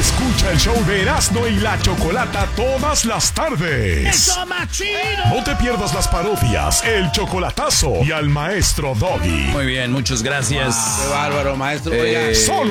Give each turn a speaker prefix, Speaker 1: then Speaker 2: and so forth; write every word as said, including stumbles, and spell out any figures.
Speaker 1: Escucha el show de Erasmo y la Chocolata todas las tardes.
Speaker 2: ¡Eso más chido!
Speaker 1: No te pierdas las parodias, el chocolatazo y al maestro Doggy.
Speaker 3: Muy bien, muchas gracias.
Speaker 4: Qué bárbaro, maestro.
Speaker 3: Eh,
Speaker 4: Oiga.
Speaker 1: Solo